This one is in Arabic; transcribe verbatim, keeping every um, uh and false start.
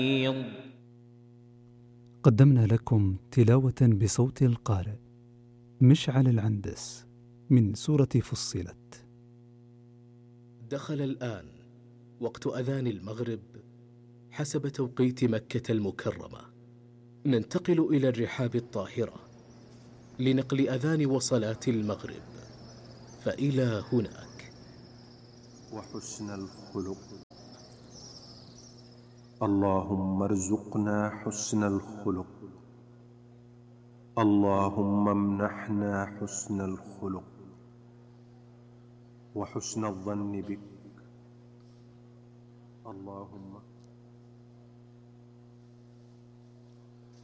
قدمنا لكم تلاوة بصوت القارئ مشعل العندس من سورة فصلت. دخل الآن وقت أذان المغرب حسب توقيت مكة المكرمة. ننتقل إلى الرحاب الطاهرة لنقل أذان وصلاة المغرب، فإلى هناك. وحسن الخلق. اللهم ارزقنا حسن الخلق. اللهم امنحنا حسن الخلق وحسن الظن بك. اللهم